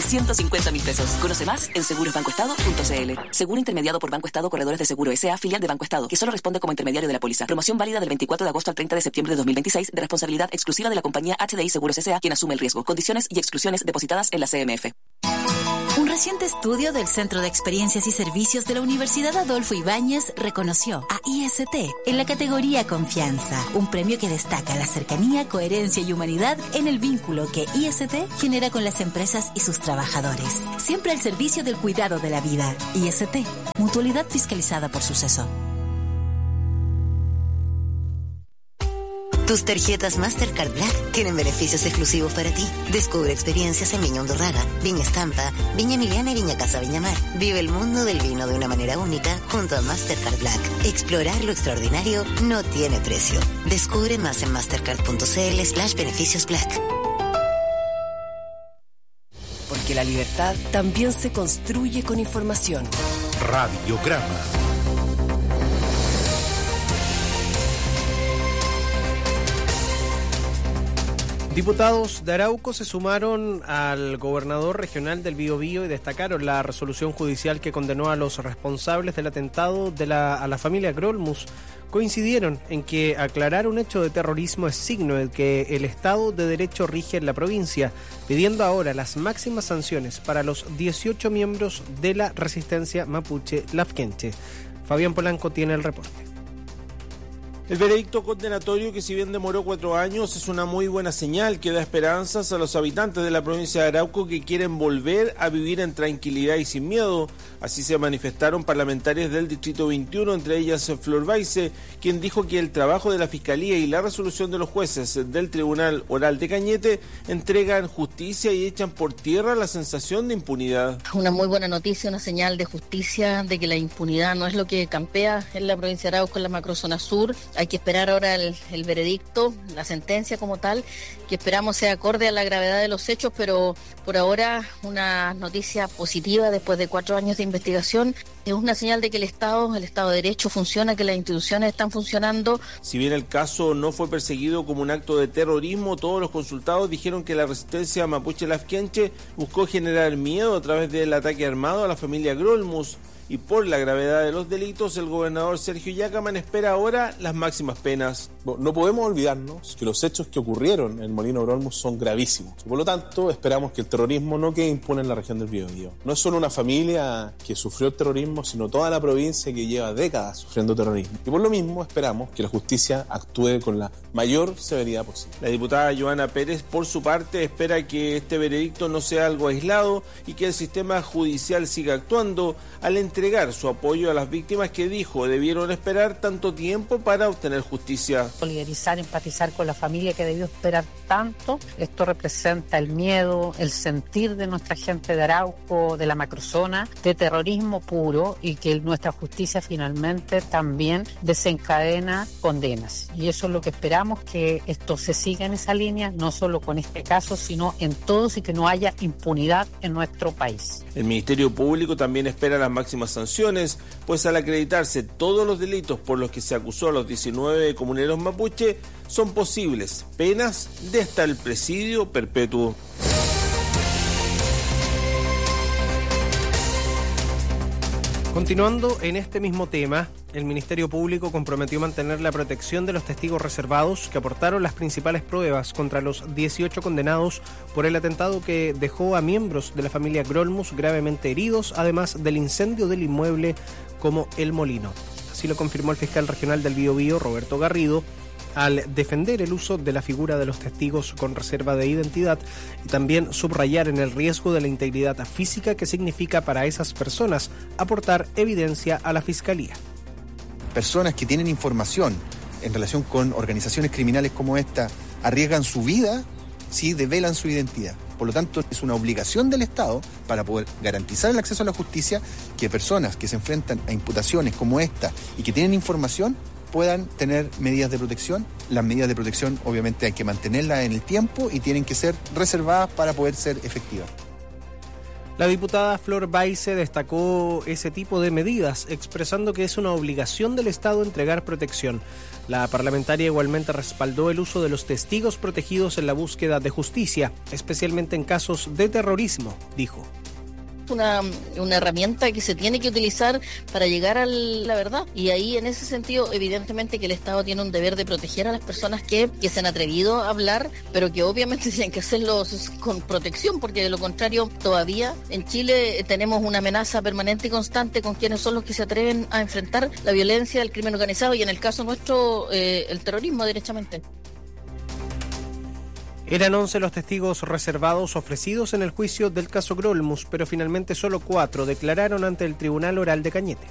150.000 pesos. Conoce más en segurosbancoestado.cl. Seguro intermediado por Banco Estado Corredores de Seguro S.A., filial de Banco Estado, que solo responde como intermediario de la póliza. Promoción válida del 24 de agosto al 30 de septiembre de 2026, de responsabilidad exclusiva de la compañía HDI Seguros S.A., quien asume el riesgo. Condiciones y exclusiones depositadas en la CMF. Un reciente estudio del Centro de Experiencias y Servicios de la Universidad Adolfo Ibáñez reconoció a IST en la categoría Confianza, un premio que destaca la cercanía, coherencia y humanidad en el vínculo que IST genera con las empresas y sus trabajadores. Siempre al servicio del cuidado de la vida. IST, mutualidad fiscalizada por Suceso. Tus tarjetas Mastercard Black tienen beneficios exclusivos para ti. Descubre experiencias en Viña Undurraga, Viña Estampa, Viña Emiliana y Viña Casa Viña Mar. Vive el mundo del vino de una manera única junto a Mastercard Black. Explorar lo extraordinario no tiene precio. Descubre más en mastercard.cl/beneficios Black. Porque la libertad también se construye con información. Radiograma. Diputados de Arauco se sumaron al gobernador regional del Biobío y destacaron la resolución judicial que condenó a los responsables del atentado a la familia Grolmus. Coincidieron en que aclarar un hecho de terrorismo es signo de que el Estado de Derecho rige en la provincia, pidiendo ahora las máximas sanciones para los 18 miembros de la resistencia mapuche Lafkenche. Fabián Polanco tiene el reporte. El veredicto condenatorio, que si bien demoró 4 años, es una muy buena señal que da esperanzas a los habitantes de la provincia de Arauco que quieren volver a vivir en tranquilidad y sin miedo. Así se manifestaron parlamentarios del Distrito 21, entre ellas Flor Baice, quien dijo que el trabajo de la Fiscalía y la resolución de los jueces del Tribunal Oral de Cañete entregan justicia y echan por tierra la sensación de impunidad. Una muy buena noticia, una señal de justicia, de que la impunidad no es lo que campea en la provincia de Arauco, en la macrozona sur. Hay que esperar ahora el veredicto, la sentencia como tal, que esperamos sea acorde a la gravedad de los hechos, pero por ahora una noticia positiva después de 4 años de investigación. Es una señal de que el Estado de Derecho funciona, que las instituciones están funcionando. Si bien el caso no fue perseguido como un acto de terrorismo, todos los consultados dijeron que la resistencia mapuche Lafkenche buscó generar miedo a través del ataque armado a la familia Grolmus. Y por la gravedad de los delitos, el gobernador Sergio Yacaman espera ahora las máximas penas. No podemos olvidarnos que los hechos que ocurrieron en Molino Grolmus son gravísimos. Por lo tanto, esperamos que el terrorismo no quede impune en la región del Biobío. No es solo una familia que sufrió el terrorismo, sino toda la provincia que lleva décadas sufriendo terrorismo. Y por lo mismo, esperamos que la justicia actúe con la mayor severidad posible. La diputada Joana Pérez, por su parte, espera que este veredicto no sea algo aislado y que el sistema judicial siga actuando al entregar su apoyo a las víctimas que dijo debieron esperar tanto tiempo para obtener justicia. Solidarizar, empatizar con la familia que debió esperar tanto. Esto representa el miedo, el sentir de nuestra gente de Arauco, de la macrozona, de terrorismo puro, y que nuestra justicia finalmente también desencadena condenas. Y eso es lo que esperamos, que esto se siga en esa línea, no solo con este caso, sino en todos, y que no haya impunidad en nuestro país. El Ministerio Público también espera las máximas sanciones, pues al acreditarse todos los delitos por los que se acusó a los 19 comuneros mapuche, son posibles penas de hasta el presidio perpetuo. Continuando en este mismo tema, el Ministerio Público comprometió mantener la protección de los testigos reservados que aportaron las principales pruebas contra los 18 condenados por el atentado que dejó a miembros de la familia Grolmus gravemente heridos, además del incendio del inmueble como El Molino. Así lo confirmó el fiscal regional del Biobío, Roberto Garrido, al defender el uso de la figura de los testigos con reserva de identidad y también subrayar en el riesgo de la integridad física que significa para esas personas aportar evidencia a la Fiscalía. Personas que tienen información en relación con organizaciones criminales como esta arriesgan su vida si develan su identidad. Por lo tanto, es una obligación del Estado, para poder garantizar el acceso a la justicia, que personas que se enfrentan a imputaciones como esta y que tienen información puedan tener medidas de protección. Las medidas de protección obviamente hay que mantenerlas en el tiempo y tienen que ser reservadas para poder ser efectivas. La diputada Flor Baise destacó ese tipo de medidas, expresando que es una obligación del Estado entregar protección. La parlamentaria igualmente respaldó el uso de los testigos protegidos en la búsqueda de justicia, especialmente en casos de terrorismo, dijo. Una herramienta que se tiene que utilizar para llegar a la verdad, y ahí en ese sentido evidentemente que el Estado tiene un deber de proteger a las personas que se han atrevido a hablar, pero que obviamente tienen que hacerlo con protección, porque de lo contrario todavía en Chile tenemos una amenaza permanente y constante con quienes son los que se atreven a enfrentar la violencia, el crimen organizado y en el caso nuestro el terrorismo derechamente. Eran 11 los testigos reservados ofrecidos en el juicio del caso Grolmus, pero finalmente solo 4 declararon ante el Tribunal Oral de Cañete.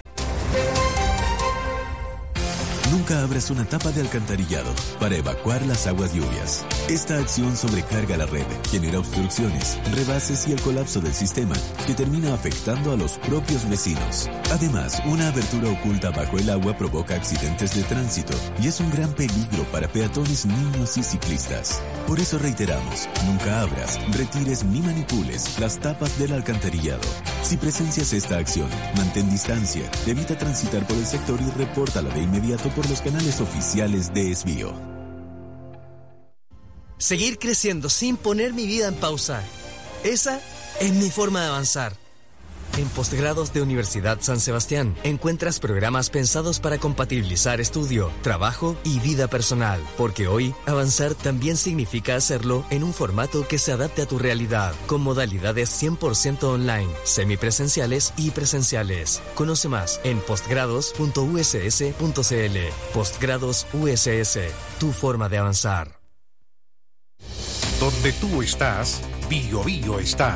Nunca abras una tapa de alcantarillado para evacuar las aguas lluvias. Esta acción sobrecarga la red, genera obstrucciones, rebases y el colapso del sistema, que termina afectando a los propios vecinos. Además, una abertura oculta bajo el agua provoca accidentes de tránsito y es un gran peligro para peatones, niños y ciclistas. Por eso reiteramos, nunca abras, retires ni manipules las tapas del alcantarillado. Si presencias esta acción, mantén distancia, evita transitar por el sector y repórtala de inmediato por los canales oficiales de Esbio. Seguir creciendo sin poner mi vida en pausa. Esa es mi forma de avanzar. En Postgrados de Universidad San Sebastián encuentras programas pensados para compatibilizar estudio, trabajo y vida personal, porque hoy avanzar también significa hacerlo en un formato que se adapte a tu realidad, con modalidades 100% online, semipresenciales y presenciales. Conoce más en postgrados.uss.cl. Postgrados USS, tu forma de avanzar. Donde tú estás, Bio Bio está.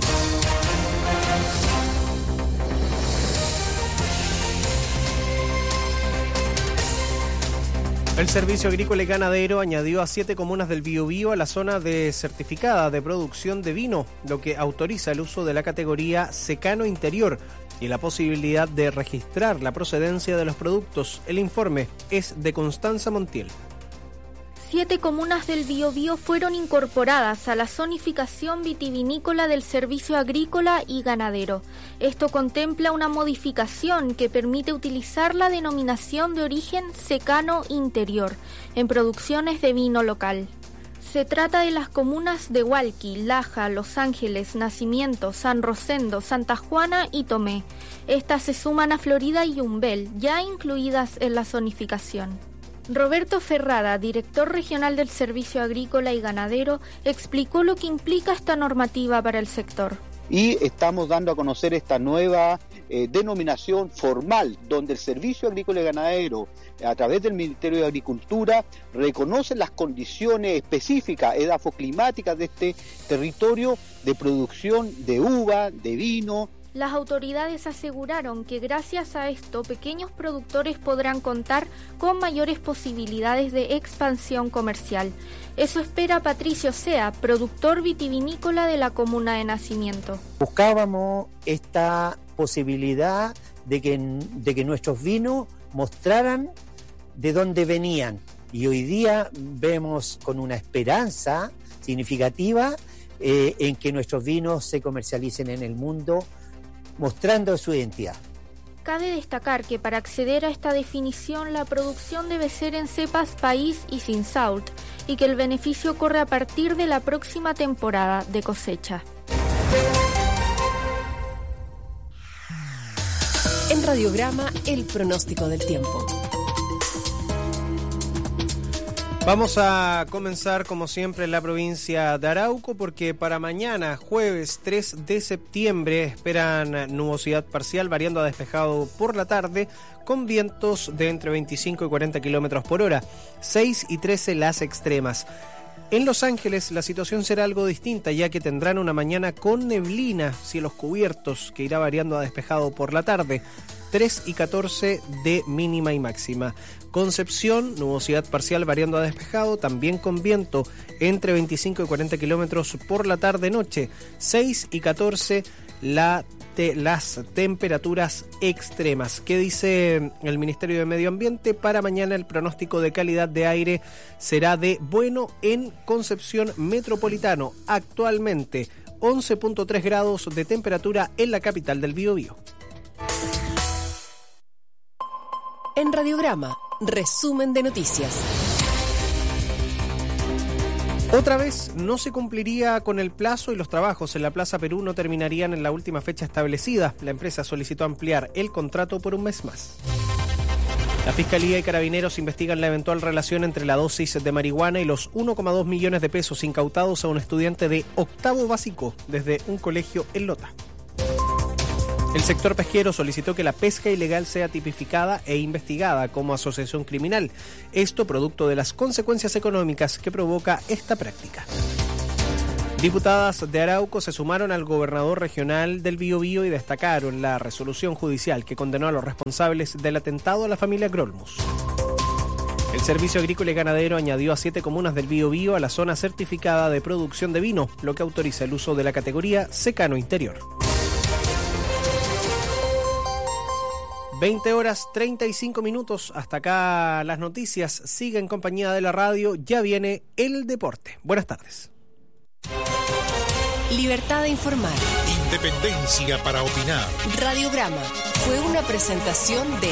El Servicio Agrícola y Ganadero añadió a 7 comunas del Biobío a la zona de certificada de producción de vino, lo que autoriza el uso de la categoría secano interior y la posibilidad de registrar la procedencia de los productos. El informe es de Constanza Montiel. 7 comunas del Biobío fueron incorporadas a la zonificación vitivinícola del Servicio Agrícola y Ganadero. Esto contempla una modificación que permite utilizar la denominación de origen secano interior en producciones de vino local. Se trata de las comunas de Hualqui, Laja, Los Ángeles, Nacimiento, San Rosendo, Santa Juana y Tomé. Estas se suman a Florida y Yumbel, ya incluidas en la zonificación. Roberto Ferrada, director regional del Servicio Agrícola y Ganadero, explicó lo que implica esta normativa para el sector. Y estamos dando a conocer esta nueva denominación formal, donde el Servicio Agrícola y Ganadero, a través del Ministerio de Agricultura, reconoce las condiciones específicas, edafoclimáticas de este territorio de producción de uva, de vino. Las autoridades aseguraron que gracias a esto pequeños productores podrán contar con mayores posibilidades de expansión comercial. Eso espera Patricio Sea, productor vitivinícola de la comuna de Nacimiento. Buscábamos esta posibilidad de que nuestros vinos mostraran de dónde venían. Y hoy día vemos con una esperanza significativa en que nuestros vinos se comercialicen en el mundo, mostrando su identidad. Cabe destacar que para acceder a esta definición la producción debe ser en cepas país y sin salt y que el beneficio corre a partir de la próxima temporada de cosecha. En Radiograma, el pronóstico del tiempo. Vamos a comenzar como siempre en la provincia de Arauco porque para mañana, jueves 3 de septiembre, esperan nubosidad parcial variando a despejado por la tarde con vientos de entre 25 y 40 kilómetros por hora, 6 y 13 las extremas. En Los Ángeles la situación será algo distinta ya que tendrán una mañana con neblina, cielos cubiertos que irá variando a despejado por la tarde, 3 y 14 de mínima y máxima. Concepción, nubosidad parcial variando a despejado, también con viento entre 25 y 40 kilómetros por la tarde-noche, 6 y 14 las temperaturas extremas. ¿Qué dice el Ministerio de Medio Ambiente? Para mañana el pronóstico de calidad de aire será de bueno en Concepción Metropolitano. Actualmente 11.3 grados de temperatura en la capital del Biobío. En Radiograma, resumen de noticias. Otra vez no se cumpliría con el plazo y los trabajos en la Plaza Perú no terminarían en la última fecha establecida. La empresa solicitó ampliar el contrato por un mes más. La Fiscalía y Carabineros investigan la eventual relación entre la dosis de marihuana y los 1,2 millones de pesos incautados a un estudiante de octavo básico desde un colegio en Lota. El sector pesquero solicitó que la pesca ilegal sea tipificada e investigada como asociación criminal. Esto producto de las consecuencias económicas que provoca esta práctica. Diputadas de Arauco se sumaron al gobernador regional del Biobío y destacaron la resolución judicial que condenó a los responsables del atentado a la familia Grolmus. El Servicio Agrícola y Ganadero añadió a 7 comunas del Biobío a la zona certificada de producción de vino, lo que autoriza el uso de la categoría secano interior. 20:35. Hasta acá las noticias. Sigue en compañía de la radio. Ya viene el deporte. Buenas tardes. Libertad de informar. Independencia para opinar. Radiograma fue una presentación de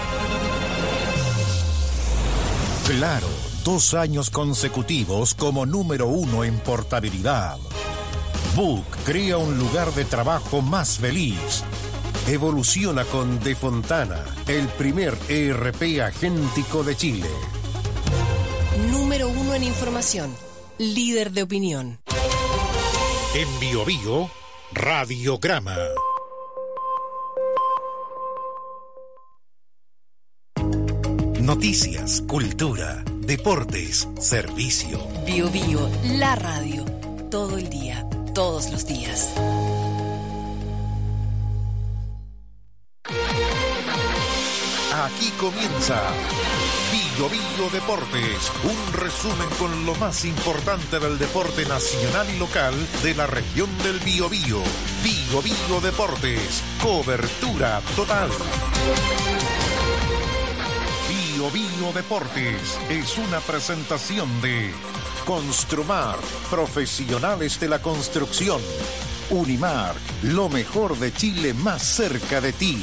Claro, 2 años consecutivos como número 1 en portabilidad. Book crea un lugar de trabajo más feliz. Evoluciona con De Fontana, el primer ERP agéntico de Chile. Número 1 en información, líder de opinión. En Biobío, Radiograma. Noticias, cultura, deportes, servicio. Biobío, la radio. Todo el día, todos los días. Aquí comienza Biobío Deportes, un resumen con lo más importante del deporte nacional y local de la región del Biobío. Biobío Deportes, cobertura total. Biobío Deportes es una presentación de Construmar, profesionales de la construcción. Unimark, lo mejor de Chile más cerca de ti.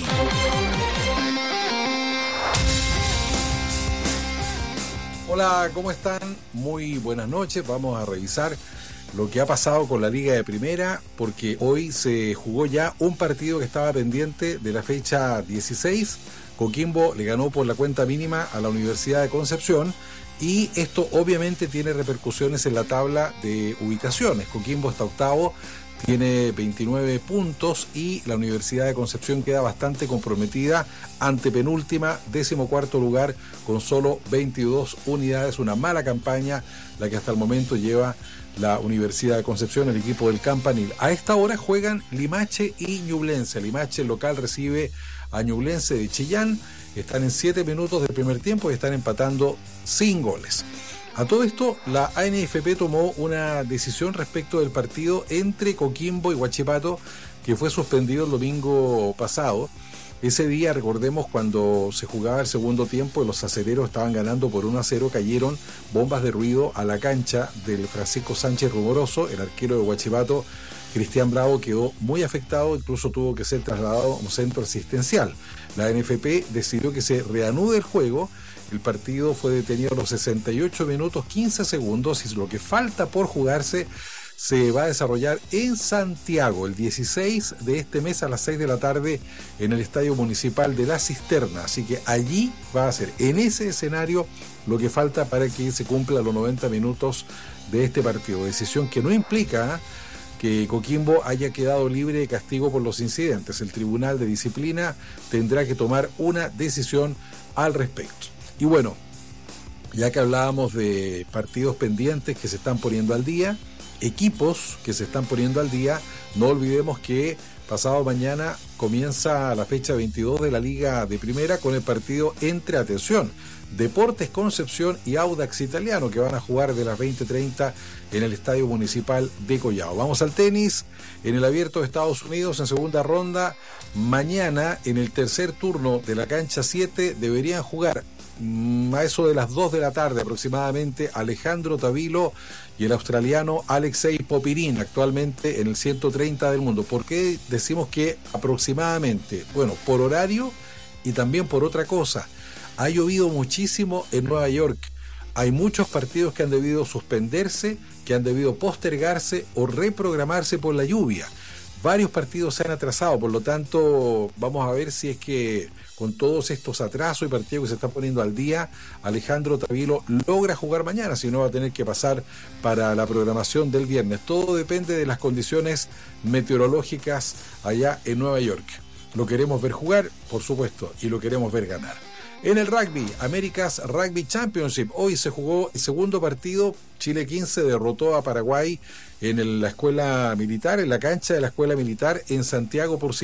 Hola, ¿cómo están? Muy buenas noches. Vamos a revisar lo que ha pasado con la Liga de Primera, porque hoy se jugó ya un partido que estaba pendiente de la fecha 16. Coquimbo le ganó por la cuenta mínima a la Universidad de Concepción y esto obviamente tiene repercusiones en la tabla de ubicaciones. Coquimbo está octavo, tiene 29 puntos y la Universidad de Concepción queda bastante comprometida, antepenúltima, 14º lugar con solo 22 unidades. Una mala campaña la que hasta el momento lleva la Universidad de Concepción, el equipo del Campanil. A esta hora juegan Limache y Ñublense. Limache, el local, recibe a Ñublense de Chillán. Están en 7 minutos del primer tiempo y están empatando sin goles. A todo esto, la ANFP tomó una decisión respecto del partido entre Coquimbo y Huachipato, que fue suspendido el domingo pasado. Ese día, recordemos, cuando se jugaba el segundo tiempo y los acereros estaban ganando por 1-0, cayeron bombas de ruido a la cancha del Francisco Sánchez Rumoroso, el arquero de Huachipato. Cristian Bravo quedó muy afectado, incluso tuvo que ser trasladado a un centro asistencial. La ANFP decidió que se reanude el juego. El partido fue detenido a los 68 minutos 15 segundos y lo que falta por jugarse se va a desarrollar en Santiago el 16 de este mes a las 6 de la tarde en el Estadio Municipal de La Cisterna. Así que allí va a ser, en ese escenario, lo que falta para que se cumpla los 90 minutos de este partido. Decisión que no implica que Coquimbo haya quedado libre de castigo por los incidentes. El Tribunal de Disciplina tendrá que tomar una decisión al respecto. Y bueno, ya que hablábamos de partidos pendientes que se están poniendo al día, equipos que se están poniendo al día, no olvidemos que pasado mañana comienza la fecha 22 de la Liga de Primera con el partido entre, atención, Deportes Concepción y Audax Italiano, que van a jugar de las 20:30 en el Estadio Municipal de Collao. Vamos al tenis, en el Abierto de Estados Unidos en segunda ronda. Mañana, en el tercer turno de la cancha 7, deberían jugar a eso de las 2 de la tarde aproximadamente, Alejandro Tavilo y el australiano Alexei Popirín, actualmente en el 130 del mundo. ¿Por qué decimos que aproximadamente? Bueno, por horario y también por otra cosa. Ha llovido muchísimo en Nueva York. Hay muchos partidos que han debido suspenderse, que han debido postergarse o reprogramarse por la lluvia. Varios partidos se han atrasado, por lo tanto vamos a ver si es que con todos estos atrasos y partidos que se están poniendo al día, Alejandro Tavilo logra jugar mañana, si no va a tener que pasar para la programación del viernes. Todo depende de las condiciones meteorológicas allá en Nueva York. Lo queremos ver jugar, por supuesto, y lo queremos ver ganar. En el rugby, America's Rugby Championship, hoy se jugó el segundo partido. Chile 15 derrotó a Paraguay en la escuela militar, en la cancha de la escuela militar en Santiago por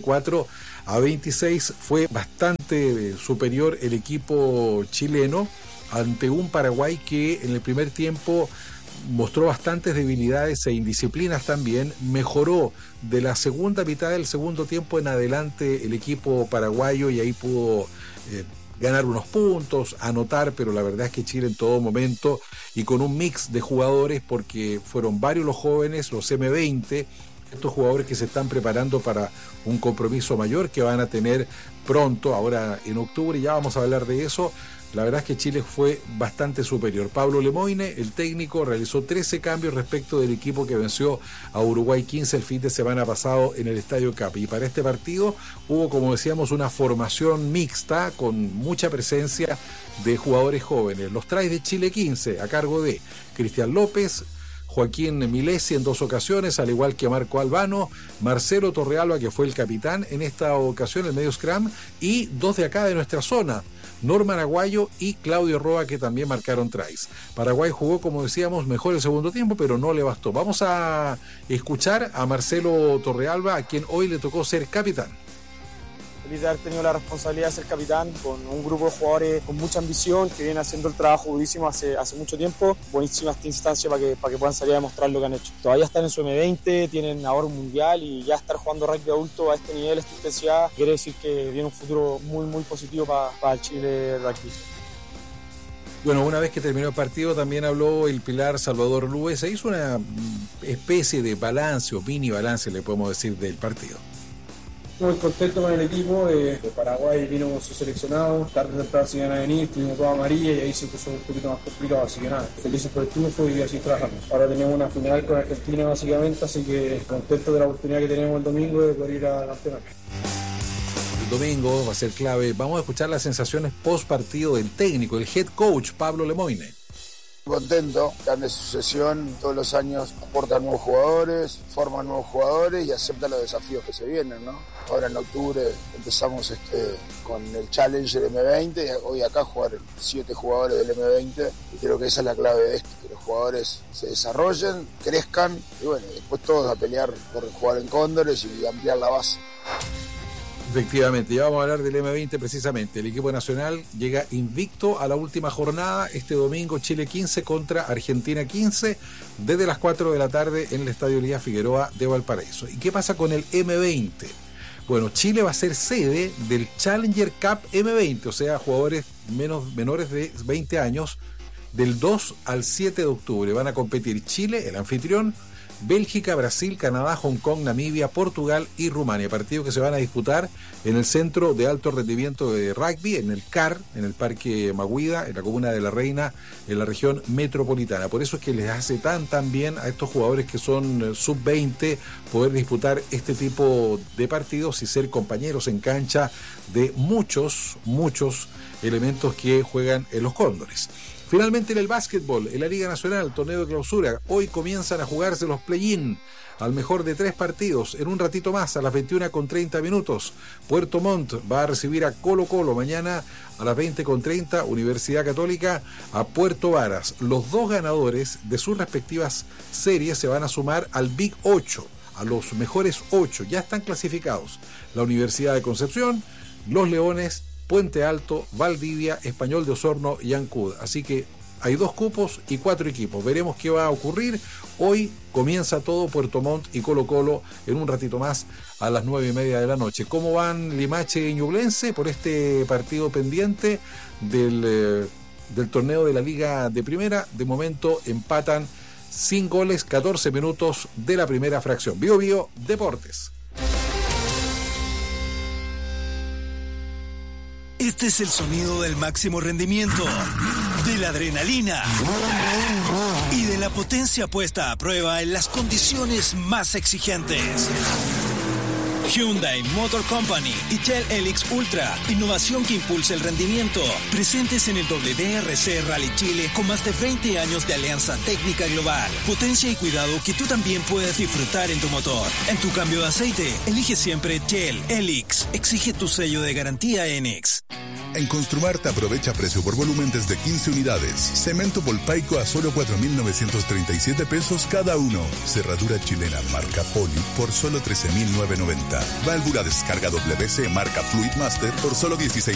54-26. Fue bastante superior el equipo chileno ante un Paraguay que en el primer tiempo mostró bastantes debilidades e indisciplinas también. Mejoró de la segunda mitad del segundo tiempo en adelante el equipo paraguayo y ahí pudo ganar unos puntos, anotar, pero la verdad es que Chile en todo momento y con un mix de jugadores, porque fueron varios los jóvenes, los M20, estos jugadores que se están preparando para un compromiso mayor que van a tener pronto, ahora en octubre, ya vamos a hablar de eso. La verdad es que Chile fue bastante superior. Pablo Lemoine, el técnico, realizó 13 cambios respecto del equipo que venció a Uruguay 15 el fin de semana pasado en el Estadio Capi. Y para este partido hubo, como decíamos, una formación mixta con mucha presencia de jugadores jóvenes. Los Tries de Chile 15 a cargo de Cristian López, Joaquín Milesi en 2 ocasiones, al igual que Marco Albano, Marcelo Torrealba, que fue el capitán en esta ocasión, el medio scrum, y 2 de acá de nuestra zona, Norman Aguayo y Claudio Roa, que también marcaron tries. Paraguay jugó, como decíamos, mejor el segundo tiempo, pero no le bastó. Vamos a escuchar a Marcelo Torrealba, a quien hoy le tocó ser capitán. Feliz de haber tenido la responsabilidad de ser capitán con un grupo de jugadores con mucha ambición que viene haciendo el trabajo durísimo hace mucho tiempo. Buenísima esta instancia para que puedan salir a demostrar lo que han hecho. Todavía están en su M20, tienen ahora un mundial y ya estar jugando rugby adulto a este nivel, a esta intensidad, quiere decir que viene un futuro muy muy positivo para el Chile Rugby. Bueno, una vez que terminó el partido también habló el pilar Salvador Luis. Se hizo una especie de balance o mini balance, le podemos decir, del partido. Muy contento con el equipo, de Paraguay vino con su seleccionado, tarde o temprano se iban a venir, tuvimos toda amarilla y ahí se puso un poquito más complicado, así que nada, felices por el triunfo y así trabajamos. Ahora tenemos una final con Argentina básicamente, así que contento de la oportunidad que tenemos el domingo de poder ir a campeonar. El domingo va a ser clave. Vamos a escuchar las sensaciones post partido del técnico, el head coach Pablo Lemoine. Contento, grande sucesión, todos los años aportan nuevos jugadores, forman nuevos jugadores y aceptan los desafíos que se vienen, ¿no? Ahora en octubre empezamos con el Challenger M20 y hoy acá jugar 7 jugadores del M20 y creo que esa es la clave de esto, que los jugadores se desarrollen, crezcan y bueno, después todos a pelear por jugar en Cóndores y ampliar la base. Efectivamente, ya vamos a hablar del M20 precisamente. El equipo nacional llega invicto a la última jornada este domingo, Chile 15 contra Argentina 15, desde las 4 de la tarde en el Estadio Elías Figueroa de Valparaíso. ¿Y qué pasa con el M20? Bueno, Chile va a ser sede del Challenger Cup M20, o sea, jugadores menores de 20 años, del 2 al 7 de octubre. Van a competir Chile, el anfitrión, Bélgica, Brasil, Canadá, Hong Kong, Namibia, Portugal y Rumania. Partidos que se van a disputar en el Centro de Alto Rendimiento de Rugby, en el CAR, en el Parque Maguida, en la Comuna de La Reina, en la región metropolitana. Por eso es que les hace tan bien a estos jugadores que son sub-20 poder disputar este tipo de partidos y ser compañeros en cancha de muchos elementos que juegan en los Cóndores. Finalmente en el básquetbol, en la Liga Nacional, torneo de clausura, hoy comienzan a jugarse los play-in al mejor de 3 partidos. En un ratito más, a las 21:30, Puerto Montt va a recibir a Colo Colo. Mañana a las 20:30, Universidad Católica a Puerto Varas. Los 2 ganadores de sus respectivas series se van a sumar al Big 8, a los mejores 8. Ya están clasificados la Universidad de Concepción, los Leones, Puente Alto, Valdivia, Español de Osorno y Ancud. Así que hay 2 cupos y 4 equipos. Veremos qué va a ocurrir. Hoy comienza todo Puerto Montt y Colo Colo en un ratito más a las 9:30 de la noche. ¿Cómo van Limache y Ñublense por este partido pendiente del torneo de la Liga de Primera? De momento empatan sin goles, 14 minutos de la primera fracción. Bio Bio Deportes. Este es el sonido del máximo rendimiento, de la adrenalina y de la potencia puesta a prueba en las condiciones más exigentes. Hyundai Motor Company y Shell Helix Ultra, innovación que impulsa el rendimiento. Presentes en el WRC Rally Chile con más de 20 años de alianza técnica global. Potencia y cuidado que tú también puedes disfrutar en tu motor. En tu cambio de aceite, elige siempre Shell Helix. Exige tu sello de garantía ENEX. En Construmart aprovecha precio por volumen desde 15 unidades. Cemento Volpaico a solo 4.937 pesos cada uno. Cerradura chilena marca Poli por solo 13.990. Válvula descarga WC marca Fluid Master por solo 16.990.